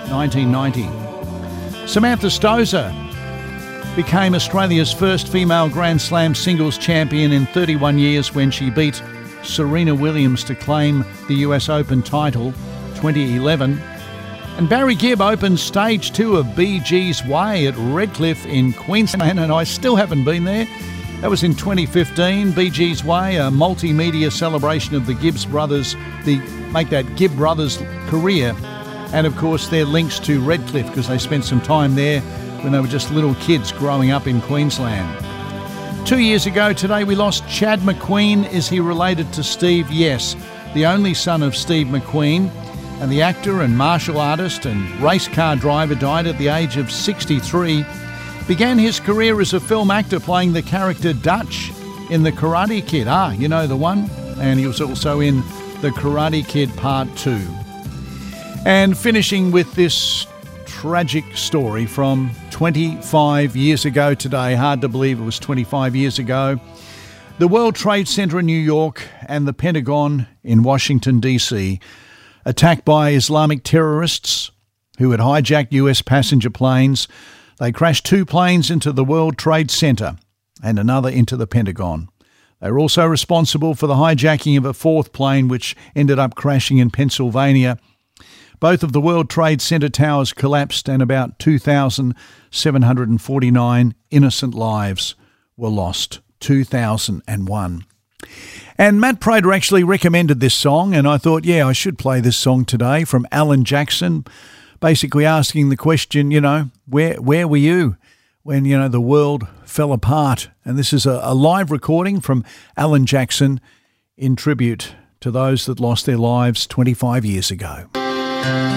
1990. Samantha Stosur became Australia's first female Grand Slam singles champion in 31 years when she beat Serena Williams to claim the US Open title 2011. And Barry Gibb opened stage 2 of Bee Gees Way at Redcliffe in Queensland, and I still haven't been there. That was in 2015. Bee Gees Way, a multimedia celebration of the Gibbs brothers, make that Gibb brothers career, and of course their links to Redcliffe because they spent some time there when they were just little kids growing up in Queensland. 2 years ago today we lost Chad McQueen. Is he related to Steve? Yes, the only son of Steve McQueen, and the actor and martial artist and race car driver died at the age of 63. Began his career as a film actor playing the character Dutch in The Karate Kid. You know the one? And he was also in The Karate Kid Part 2. And finishing with this tragic story from 25 years ago today. Hard to believe it was 25 years ago. The World Trade Center in New York and the Pentagon in Washington, D.C. attacked by Islamic terrorists who had hijacked US passenger planes. They crashed 2 planes into the World Trade Center and another into the Pentagon. They were also responsible for the hijacking of a 4th plane which ended up crashing in Pennsylvania. Both of the World Trade Center towers collapsed and about 2,749 innocent lives were lost. 2001. And Matt Prater actually recommended this song, and I thought, I should play this song today from Alan Jackson, basically asking the question, where were you when, the world fell apart? And this is a live recording from Alan Jackson in tribute to those that lost their lives 25 years ago.